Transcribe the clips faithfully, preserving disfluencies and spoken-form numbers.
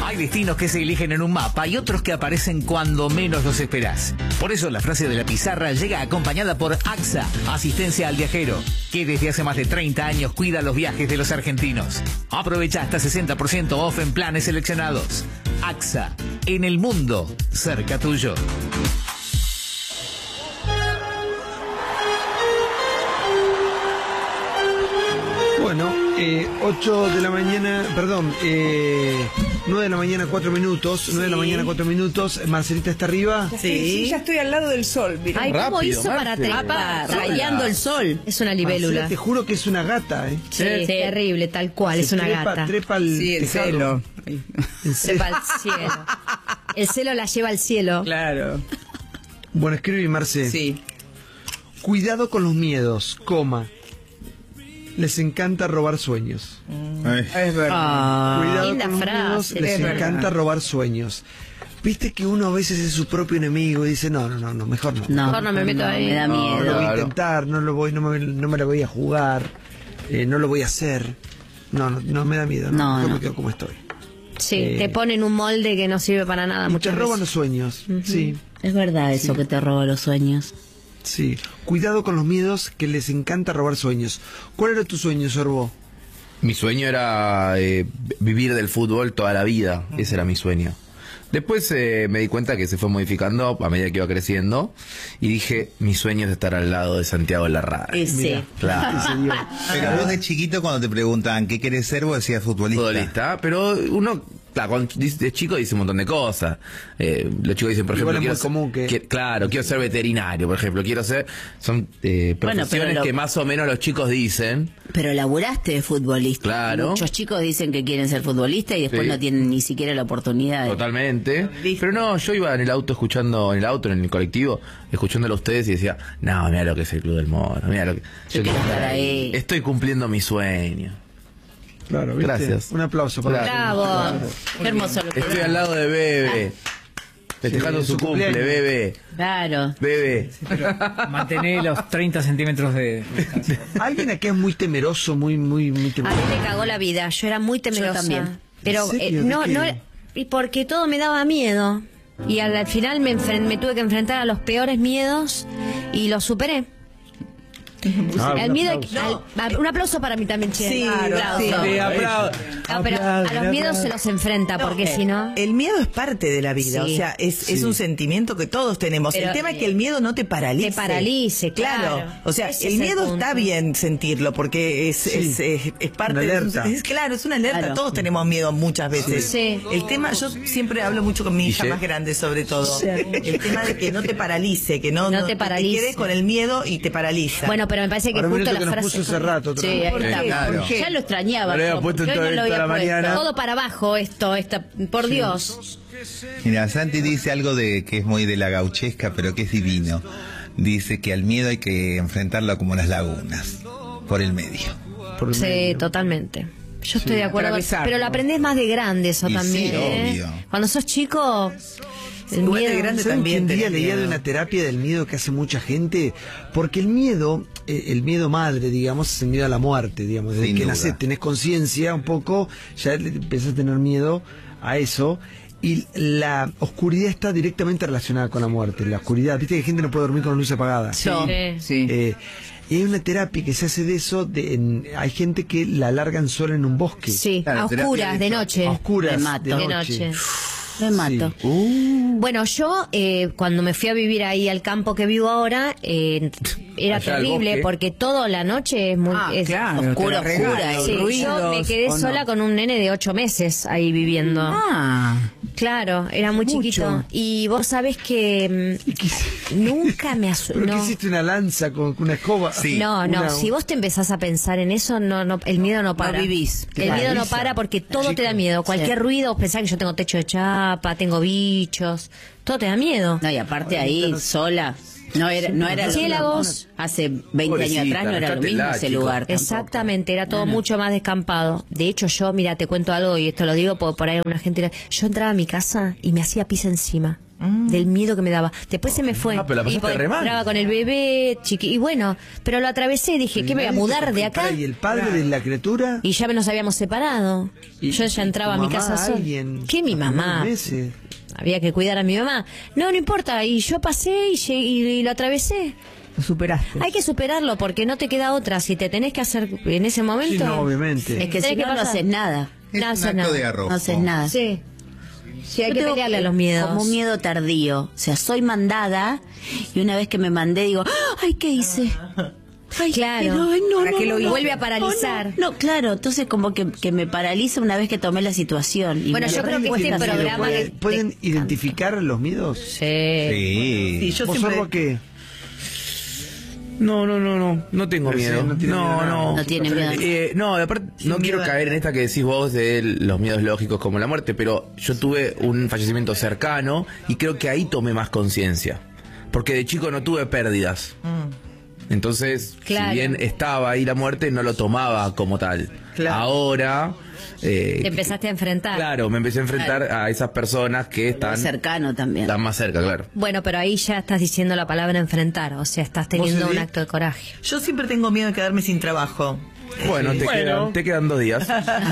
Hay destinos que se eligen en un mapa y otros que aparecen cuando menos los esperás. Por eso la frase de la pizarra llega acompañada por AXA, asistencia al viajero, que desde hace más de treinta años cuida los viajes de los argentinos. Aprovecha hasta sesenta por ciento off en planes seleccionados. AXA, en el mundo, cerca tuyo. Bueno, eh, ocho de la mañana, perdón, eh, nueve de la mañana, cuatro minutos, nueve de la mañana, cuatro minutos. Marcelita está arriba. Sí, sí, ya estoy al lado del sol. Mira. Ay, ¿cómo Rápido, hizo para Marce. trepar? Rayando el sol. Es una Marcela, libélula. te juro que es una gata, ¿eh? Sí, es terrible, tal cual, Se es una trepa, gata. Trepa al Sí, el tejado. celo. El celo. Trepa al cielo. El celo la lleva al cielo. Claro. Bueno, escribe Marce. Sí. Cuidado con los miedos, coma. Les encanta robar sueños. Ay. Es verdad. Ah, Cuidado linda con los frase, miedos, es les verdad. encanta robar sueños. Viste que uno a veces es su propio enemigo y dice, no, no, no, no mejor no. No, Mejor no me meto ahí. me da No lo miedo. voy a Claro. intentar, no lo voy, no me, no me la voy a jugar, eh, no lo voy a hacer. No, no, no me da miedo, no, No, yo no. me quedo como estoy. Sí, Eh, te ponen un molde que no sirve para nada Y te muchas roban veces. los sueños, sí, Es verdad eso que te roba los sueños. sí. Cuidado con los miedos, que les encanta robar sueños. ¿Cuál era tu sueño, Sorbo? Mi sueño era eh, vivir del fútbol toda la vida. Ese era mi sueño. Después eh, me di cuenta que se fue modificando a medida que iba creciendo. Y dije, mi sueño es estar al lado de Santiago Larrara. Ese. Claro. Pero vos de chiquito cuando te preguntaban qué querés ser, vos decías futbolista. Futbolista. Pero uno, claro, cuando dice- de chico dice un montón de cosas. Eh, los chicos dicen, por Igual ejemplo, es quiero muy común ser, que- que- claro, quiero ser veterinario, por ejemplo. Quiero ser... Son eh, Bueno, profesiones pero lo- que más o menos los chicos dicen. Pero laburaste de futbolista. Claro. Muchos chicos dicen que quieren ser futbolistas y después Sí. no tienen ni siquiera la oportunidad de... Totalmente. ¿Viste? Pero no, yo iba en el auto escuchando, en el auto, en el colectivo, escuchándolo a ustedes y decía, no, mira lo que es el Club del Moro, mira lo que... Yo quiero estar ahí. Estoy cumpliendo mi sueño. Claro, ¿viste? Gracias. Un aplauso para Claro. Bravo. Qué hermoso lo que Estoy al lado de Bebe, festejando Sí, su su cumple, cumpleaños. Bebe, Claro. Bebe. Mantener los treinta centímetros de distancia. Alguien acá es muy temeroso, muy, muy, muy A mí temeroso. me cagó la vida, yo era muy temerosa. también. Pero ¿En serio? eh, ¿De no, qué? no, y porque todo me daba miedo. Y al, al final me, enfren- me tuve que enfrentar a los peores miedos y los superé. Ah, el un miedo, aplauso. al- a- un aplauso para mí también, che. Sí, Aplauso. sí. Sí, aplau- No, pero a los miedos se los enfrenta, porque No, si no... El miedo es parte de la vida, Sí. o sea, es, Sí. es un sentimiento que todos tenemos. Pero, el tema es que eh, el miedo no te paralice. te paralice, claro. O sea, Ese el es el miedo punto. está bien sentirlo porque es, Sí. es, es, es parte Una de alerta. es, claro, es una alerta. Claro. Todos tenemos miedo muchas veces. Sí. El tema, yo siempre hablo mucho con mi hija ¿Y más sí? grande sobre todo. El tema de que no te paralice, que no, No no te paralice. quedes con el miedo y te paraliza. Bueno, pero me parece que Ahora justo mira lo la que nos frase... puso hace rato, otra Sí, vez. ahí ¿Por está. qué? Claro. ¿Por qué? Ya lo extrañaba. Lo había yo, puesto porque en hoy todo- no lo toda había la puesto. mañana. Todo para abajo esto, esta, por Dios. Mira, Santi dice algo de que es muy de la gauchesca, pero que es divino. Dice que al miedo hay que enfrentarlo como las lagunas, por el medio. Por el Sí, medio. totalmente. Yo estoy de acuerdo. atravesarlo. Pero lo aprendés más de grande eso Y también. sí, ¿eh? obvio. Cuando sos chico, el Igual de miedo... grande ¿Saben que también un día tenés leía de miedo? una terapia del miedo que hace mucha gente? Porque el miedo, eh, el miedo madre, digamos, es el miedo a la muerte, digamos. Desde Sin que duda. nacés, tenés conciencia un poco, ya le- empezás a tener miedo a eso. Y la oscuridad está directamente relacionada con la muerte. La oscuridad, viste que gente no puede dormir con la luz apagada. Sí. Sí. Eh, y hay una terapia que se hace de eso. De, en- hay gente que la largan sola en un bosque. Sí, Claro, a terapia oscuras, de- de noche. A oscuras, De mato. de De noche. noche. Me mato. Bueno, yo eh, cuando me fui a vivir ahí al campo que vivo ahora, eh, era Allá al terrible bosque. porque toda la noche es muy Ah, es claro, oscura, te la oscura, regalo, Sí, yo ruidos, me quedé ¿o no? sola con un nene de ocho meses ahí viviendo. Ah. Claro, era muy Mucho. chiquito. Y vos sabés que ¿Y qué- mm, nunca me asustó. ¿Pero qué hiciste? ¿Una lanza con con una escoba? Sí. No, no, Una- si vos te empezás a pensar en eso, no, no, el miedo no para. vivís. El Te miedo no paraliza. para porque todo te Chico. da miedo. Cualquier Sí. ruido, vos pensás que yo tengo techo de chapa, tengo bichos, todo te da miedo. No, y aparte ahí, sola. No era, no era Murciélagos. hace veinte años Pobrecita, atrás no era lo rescátela, mismo ese chico. lugar. tampoco. Exactamente, era todo mucho más descampado. De hecho, yo, mira, te cuento algo y esto lo digo porque por ahí una gente... Yo entraba a mi casa y me hacía pis encima. del miedo que me daba. Después se me fue. Ah, pero la y pasaste pues, re mal. entraba con el bebé, chiqui, y bueno, pero lo atravesé, dije, ¿qué me voy a mudar de acá? Y el padre de la criatura. Y ya nos habíamos separado. Y- Yo ya y entraba a tu mi mamá, casa sola. alguien, ¿Qué mi los primeros mamá? meses. Había que cuidar a mi mamá. No, no importa. Y yo pasé y, llegué- y lo atravesé. Lo superaste. Hay que superarlo porque no te queda otra. Si te tenés que hacer en ese momento. Sí, no, obviamente. Es que Tenés si que no, no pasar. haces nada. Es No un haces acto nada. de arrojo. No haces nada. Sí. Sí, hay Yo que tengo pelearle a los miedos. Como un miedo tardío. O sea, soy mandada y una vez que me mandé digo, ¡ay, qué hice! Ay, Claro. pero, ay, no, ¿Para no, qué lo no, hice? no, Vuelve a no, paralizar. No, no, claro. Entonces como que, que me paraliza una vez que tomé la situación. Y Bueno, me yo creo que cuesta este hacerlo. programa- ¿Pueden, de- pueden de- identificar los miedos? Sí. Sí. Sí, yo ¿Vos, siempre... Sorbo, qué? No, no, no, no, no tengo Pero sí, miedo. no tiene miedo No, a nada. no. No tiene miedo. Eh, no, aparte, no Sin quiero miedo a caer en nada. esta que decís vos de los miedos lógicos como la muerte, pero yo tuve un fallecimiento cercano y creo que ahí tomé más conciencia. Porque de chico no tuve pérdidas. Entonces, Claro. si bien estaba ahí la muerte, no lo tomaba como tal. Claro. Ahora... eh, Te empezaste a enfrentar. Claro, me empecé a enfrentar a esas personas que están, cercano también. están más cerca, claro. Bueno, pero ahí ya estás diciendo la palabra enfrentar. O sea, estás teniendo ¿Vos, un Edith? acto de coraje. Yo siempre tengo miedo de quedarme sin trabajo. Bueno, te, Bueno. Quedan, te quedan dos días.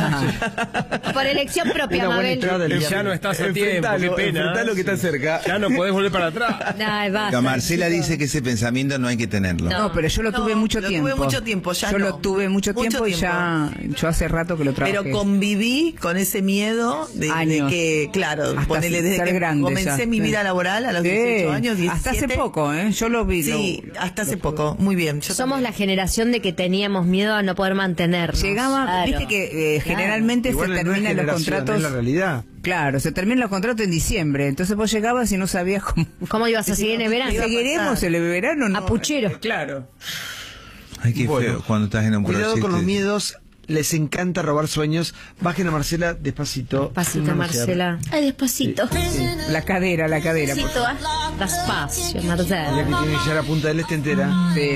Por elección propia, Una buena Mabel. entrada del Ya no estás a tiempo, qué Enfrentalo, pena. enfrentalo que está cerca. Ya no podés volver para atrás. Ay, basta, La Marcela chicos. dice que ese pensamiento no hay que tenerlo. No. No, pero yo lo No, tuve mucho lo tiempo. tuve mucho tiempo, ya Yo no. lo tuve mucho, Mucho tiempo y ya. Yo hace rato que lo trabajé. Pero conviví con ese miedo de, de Años. que, claro, Hasta ponele desde ser que grande comencé ya. mi Sí. vida laboral a los Sí, dieciocho años, hasta hace diecisiete. poco, ¿eh? Yo lo vi. Sí, lo- hasta hace poco. Muy bien. Yo Somos también. la generación de que teníamos miedo a no poder mantenernos. Llegaba, Claro. viste que eh, generalmente Igual se no es terminan los generación, contratos. es la realidad. Claro, se terminan los contratos en diciembre. Entonces vos llegabas y no sabías cómo. ¿Cómo ibas a seguir en el verano? iba a ¿Seguiremos pasar? el verano? No. A puchero. Eh, Claro. Ay, qué Bueno, feo cuando estás en un Cuidado proyecto. con los miedos. Les encanta robar sueños. Bajen a Marcela despacito. Pasita, Sin manosear. Marcela. Ay, despacito. La cadera, la cadera. por Despacito, favor. ¿ah? Despacio, Ya Marcela. que tiene ya la punta del este entera. Sí.